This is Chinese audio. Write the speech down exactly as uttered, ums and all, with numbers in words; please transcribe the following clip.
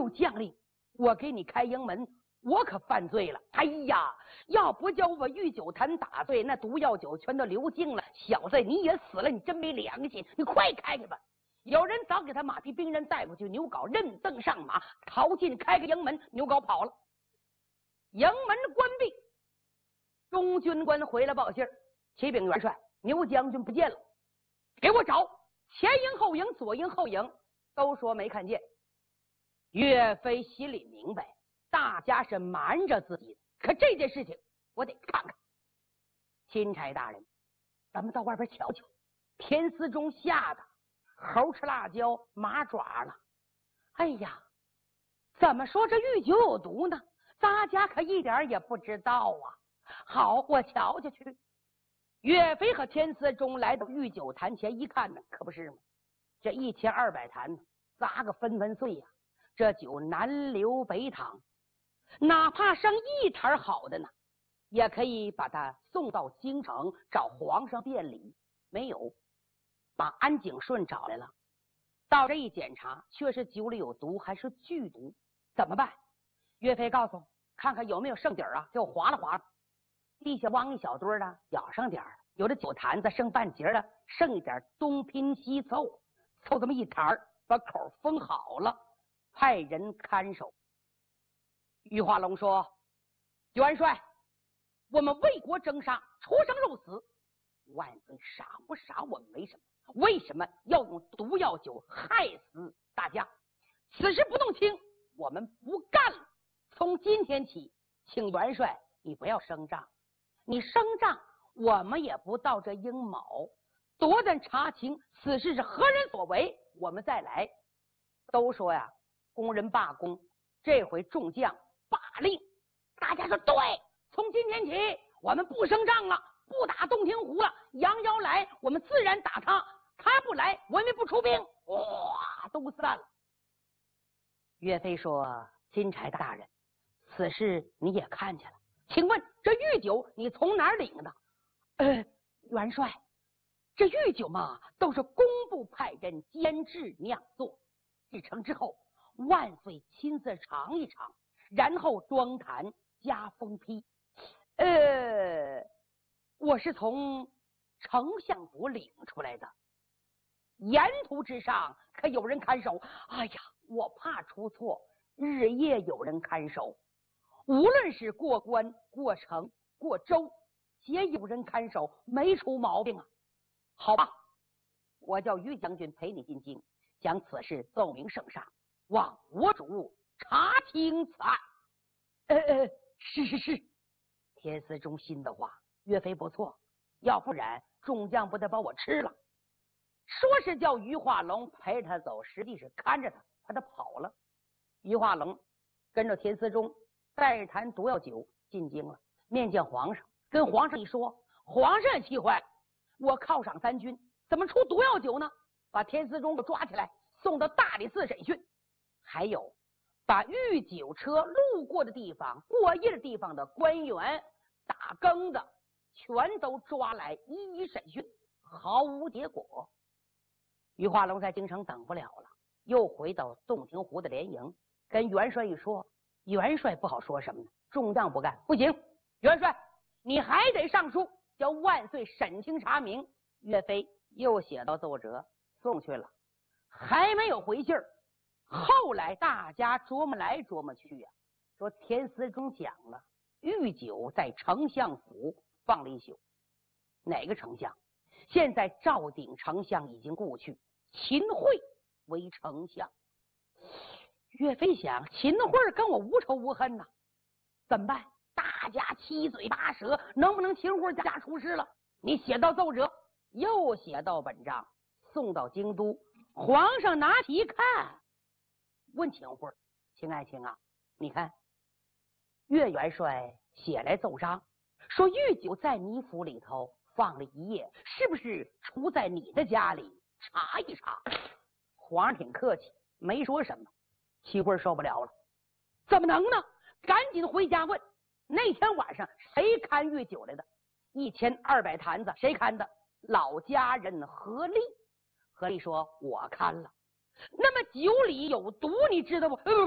有将领，我给你开营门，我可犯罪了。哎呀，要不叫我御酒坛打醉，那毒药酒全都流尽了。小子，你也死了，你真没良心！你快开开吧！有人早给他马匹兵刃带过去，牛皋认凳上马，逃进开个营门，牛皋跑了。营门关闭，中军官回来报信儿，启禀元帅，牛将军不见了，给我找前营后营左营后营，都说没看见。岳飞心里明白，大家是瞒着自己的，可这件事情我得看看。钦差大人，咱们到外边瞧瞧。田思中吓得猴吃辣椒麻爪了。哎呀，怎么说这御酒有毒呢？大家可一点也不知道啊。好，我瞧瞧去。岳飞和田思中来到御酒坛前一看呢，可不是吗？这一千二百坛砸个分分碎呀、啊！这酒南流北淌，哪怕剩一坛好的呢，也可以把它送到京城找皇上辩理。没有，把安景顺找来了。到这一检查，却是酒里有毒，还是剧毒，怎么办？岳飞告诉看看有没有剩底儿啊，给我划拉划拉。地下汪一小堆的，舀上点儿；有的酒坛子剩半截的，剩一点，东拼西凑，凑这么一坛儿，把口封好了，派人看守。于化龙说：“元帅，我们为国征杀，出生入死，万岁杀不杀我们没什么，为什么要用毒药酒害死大家？此事不动情，我们不干了。从今天起，请元帅你不要声张，你声张，我们也不到这阴谋。多等查清此事是何人所为，我们再来。”都说呀，工人罢工，这回众将罢令。大家说对，从今天起，我们不声张了，不打洞庭湖了。杨妖来，我们自然打他；他不来，我们不出兵。哇，都散了。岳飞说：“钦差大人，此事你也看见了，请问这御酒你从哪儿领的？”呃，元帅，这御酒嘛，都是工部派人监制酿作，制成之后，万岁亲自尝一尝，然后装坛加封批。呃，我是从丞相府领出来的，沿途之上可有人看守。哎呀，我怕出错，日夜有人看守，无论是过关、过城、过州，皆有人看守，没出毛病啊。好吧，我叫于将军陪你进京，将此事奏明圣上，望我主查清此案。呃呃，是是是。田思中心的话，岳飞不错，要不然众将不得把我吃了。说是叫于化龙陪着他走，实际是看着他，他他跑了。于化龙跟着田思中带着坛毒药酒进京了，面见皇上，跟皇上一说，皇上也气坏了，我犒赏三军，怎么出毒药酒呢？把田思中给抓起来，送到大理寺审讯。还有把御酒车路过的地方、过夜的地方的官员、打更的，全都抓来一一审讯，毫无结果。于化龙在京城等不了了，又回到洞庭湖的连营，跟元帅一说，元帅不好说什么呢？众将不干，不行，元帅你还得上书，叫万岁审清查明。岳飞又写到奏折送去了，还没有回信儿。后来大家琢磨来琢磨去呀、啊，说田思中讲了，御酒在丞相府放了一宿。哪个丞相？现在赵鼎丞相已经故去，秦桧为丞相。岳飞想，秦桧跟我无仇无恨呐、啊，怎么办？大家七嘴八舌，能不能秦桧家出事了？你写到奏折，又写到本章，送到京都，皇上拿起一看，问秦桧：“秦爱卿啊，你看岳元帅写来奏章，说御酒在你府里头放了一夜，是不是出在你的家里？查一查。”皇上挺客气，没说什么。秦桧受不了了，怎么能呢？赶紧回家问，那天晚上谁看御酒来的？一千二百坛子，谁看的？老家人何力。何力说：“我看了。”那么酒里有毒，你知道不？呃